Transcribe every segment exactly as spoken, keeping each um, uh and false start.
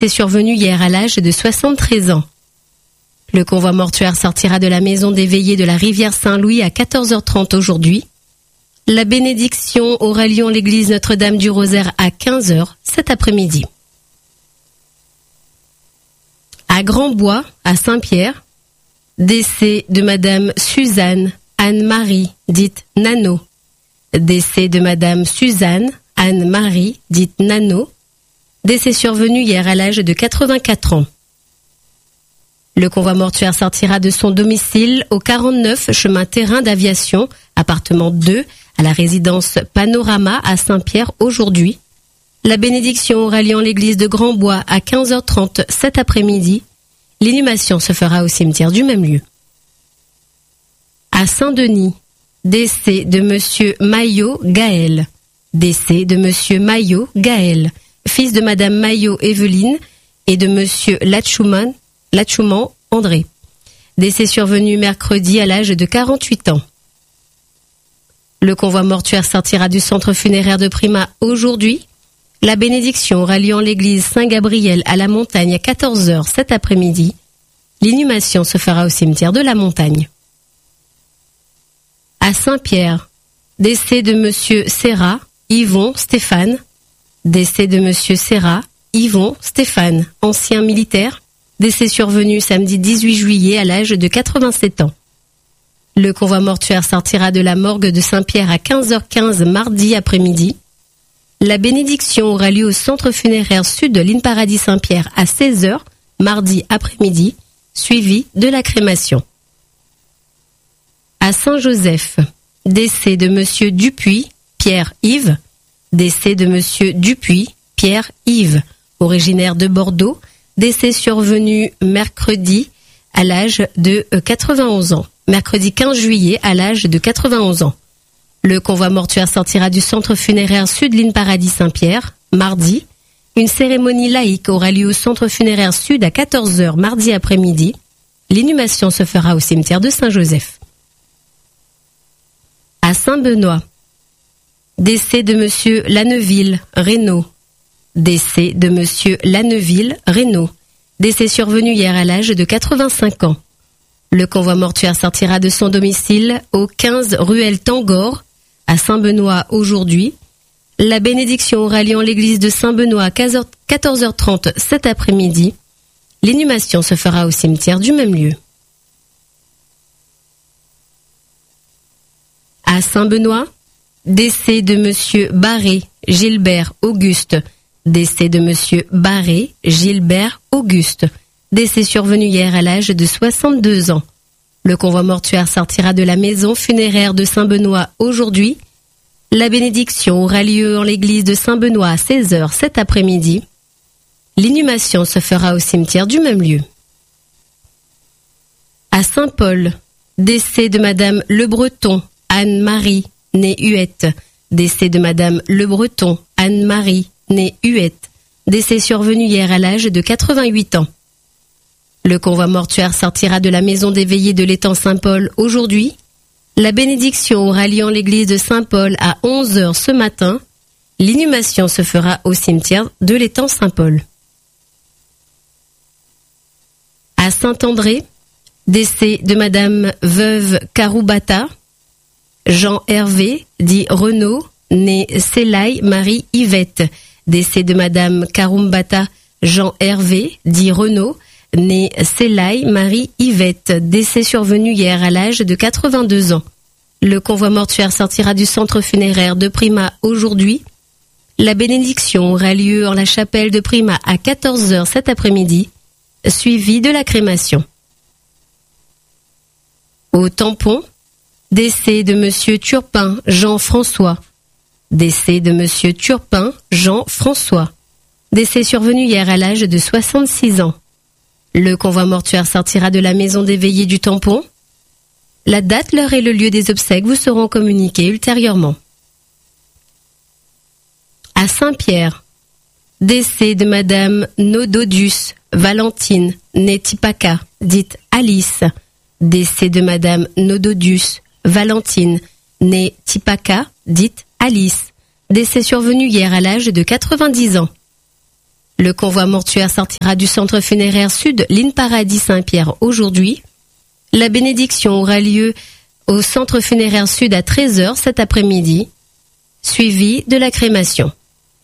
est survenu hier à l'âge de soixante-treize ans. Le convoi mortuaire sortira de la maison des veillées de la rivière Saint-Louis à quatorze heures trente aujourd'hui. La bénédiction aura lieu en l'église Notre-Dame du Rosaire à quinze heures cet après-midi. À Grand-Bois, à Saint-Pierre, décès de Madame Suzanne Anne-Marie, dite Nano. Décès de Madame Suzanne Anne-Marie, dite Nano. Décès survenu hier à l'âge de quatre-vingt-quatre ans. Le convoi mortuaire sortira de son domicile au quarante-neuf chemin Terrain d'Aviation, appartement deux, à la résidence Panorama à Saint-Pierre aujourd'hui. La bénédiction aura lieu en l'église de Grand-Bois à quinze heures trente cet après-midi. L'inhumation se fera au cimetière du même lieu. À Saint-Denis, décès de Monsieur Maillot Gaël. Décès de Monsieur Maillot Gaël, fils de Madame Maillot Evelyne et de Monsieur Latchouman, Latchouman André. Décès survenu mercredi à l'âge de quarante-huit ans. Le convoi mortuaire sortira du centre funéraire de Prima aujourd'hui. La bénédiction aura lieu en l'église Saint-Gabriel à la Montagne à quatorze heures cet après-midi. L'inhumation se fera au cimetière de la Montagne. À Saint-Pierre, décès de Monsieur Serra, Yvon Stéphane. Décès de Monsieur Serra, Yvon Stéphane, ancien militaire. Décès survenu samedi dix-huit juillet à l'âge de quatre-vingt-sept ans. Le convoi mortuaire sortira de la morgue de Saint-Pierre à quinze heures quinze mardi après-midi. La bénédiction aura lieu au centre funéraire sud de l'Île Paradis Saint-Pierre à seize heures mardi après-midi, suivi de la crémation. À Saint-Joseph, décès de Monsieur Dupuis, Pierre-Yves. Décès de Monsieur Dupuis, Pierre-Yves, originaire de Bordeaux. Décès survenu mercredi à l'âge de quatre-vingt-onze ans. Mercredi quinze juillet à l'âge de quatre-vingt-onze ans. Le convoi mortuaire sortira du centre funéraire sud L'Île Paradis Saint-Pierre, mardi. Une cérémonie laïque aura lieu au centre funéraire sud à quatorze heures mardi après-midi. L'inhumation se fera au cimetière de Saint-Joseph. À Saint-Benoît, décès de Monsieur Lanneville, Reynaud. Décès de Monsieur Lanneville, Reynaud. Décès survenu hier à l'âge de quatre-vingt-cinq ans. Le convoi mortuaire sortira de son domicile au quinze ruelle Tangor, à Saint-Benoît aujourd'hui. La bénédiction aura lieu en l'église de Saint-Benoît à quatorze heures trente cet après-midi. L'inhumation se fera au cimetière du même lieu. À Saint-Benoît, décès de Monsieur Barré, Gilbert Auguste. Décès de Monsieur Barré, Gilbert Auguste. Décès survenu hier à l'âge de soixante-deux ans. Le convoi mortuaire sortira de la maison funéraire de Saint-Benoît aujourd'hui. La bénédiction aura lieu en l'église de Saint-Benoît à seize heures cet après-midi. L'inhumation se fera au cimetière du même lieu. À Saint-Paul, décès de Madame Le Breton, Anne-Marie, née Huette. Décès de Madame Le Breton, Anne-Marie, née Huette. Décès survenu hier à l'âge de quatre-vingt-huit ans. Le convoi mortuaire sortira de la maison des veillées de l'étang Saint-Paul aujourd'hui. La bénédiction aura lieu en l'église de Saint-Paul à onze heures ce matin. L'inhumation se fera au cimetière de l'étang Saint-Paul. À Saint-André, décès de Madame Veuve Karoubata, Jean Hervé, dit Renaud, né Célaï Marie Yvette. Décès de Madame Karoumbata, Jean Hervé, dit Renaud, né Célaï Marie Yvette. Décès survenu hier à l'âge de quatre-vingt-deux ans. Le convoi mortuaire sortira du centre funéraire de Prima aujourd'hui. La bénédiction aura lieu en la chapelle de Prima à quatorze heures cet après-midi, suivi de la crémation. Au tampon, décès de Monsieur Turpin Jean-François. Décès de Monsieur Turpin Jean-François. Décès survenu hier à l'âge de soixante-six ans. Le convoi mortuaire sortira de la maison des veillées du tampon. La date, l'heure et le lieu des obsèques vous seront communiqués ultérieurement. À Saint-Pierre, décès de Madame Nododus Valentine, née Tipaka, dite Alice. Décès de Madame Nododus Valentine, née Tipaka, dite Alice. Décès survenu hier à l'âge de quatre-vingt-dix ans. Le convoi mortuaire sortira du centre funéraire sud Ligne Paradis Saint-Pierre aujourd'hui. La bénédiction aura lieu au centre funéraire sud à treize heures cet après-midi, suivi de la crémation.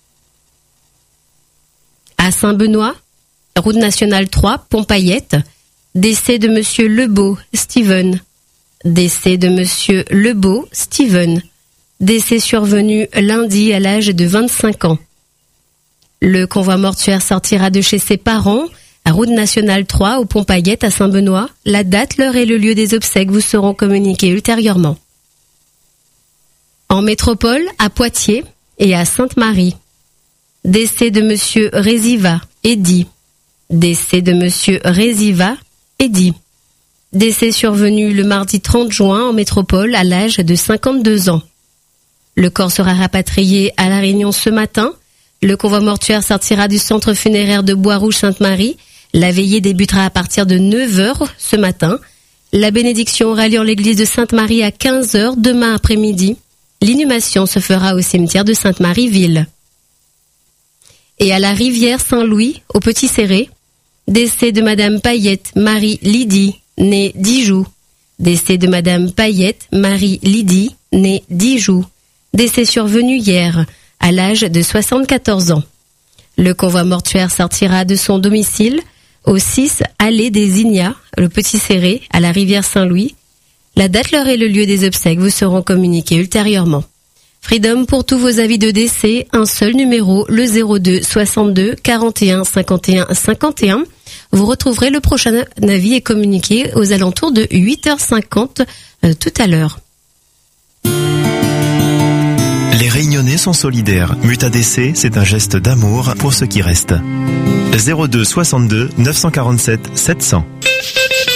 À Saint-Benoît, route nationale trois, Pompayette, décès de monsieur Lebeau, Steven. Décès de monsieur Lebeau, Steven. Décès survenu lundi à l'âge de vingt-cinq ans. Le convoi mortuaire sortira de chez ses parents, à route nationale trois, au Pompayette à Saint-Benoît. La date, l'heure et le lieu des obsèques vous seront communiqués ultérieurement. En métropole, à Poitiers et à Sainte-Marie. Décès de monsieur Réziva, Eddy. Décès de monsieur Réziva, Eddy. Décès survenu le mardi trente juin en métropole à l'âge de cinquante-deux ans. Le corps sera rapatrié à La Réunion ce matin. Le convoi mortuaire sortira du centre funéraire de Bois-Rouge-Sainte-Marie. La veillée débutera à partir de neuf heures ce matin. La bénédiction aura lieu en l'église de Sainte-Marie à quinze heures demain après-midi. L'inhumation se fera au cimetière de Sainte-Marie-Ville. Et à la rivière Saint-Louis, au Petit-Céré, décès de madame Payette Marie Lydie, née Dijoux. Décès de madame Payette Marie Lydie, née Dijoux. Décès survenu hier, à l'âge de soixante-quatorze ans. Le convoi mortuaire sortira de son domicile au six allée des Ignats, le Petit-Céré, à la rivière Saint-Louis. La date, l'heure et le lieu des obsèques vous seront communiqués ultérieurement. Freedom, pour tous vos avis de décès, un seul numéro, le zéro deux soixante-deux quarante et un cinquante et un cinquante et un. Vous retrouverez le prochain avis et communiqué aux alentours de huit heures cinquante euh, tout à l'heure. Les Réunionnais sont solidaires. Muta décès, c'est un geste d'amour pour ceux qui restent. zéro deux soixante-deux neuf cent quarante-sept sept cents.